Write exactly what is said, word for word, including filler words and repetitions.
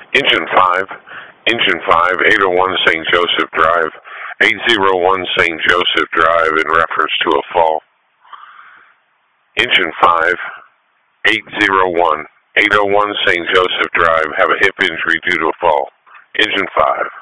Engine five, Engine five, eight oh one Saint Joseph Drive, eight oh one Saint Joseph Drive in reference to a fall. Engine five, eight oh one, eight oh one Saint Joseph Drive, have a hip injury due to a fall. Engine five.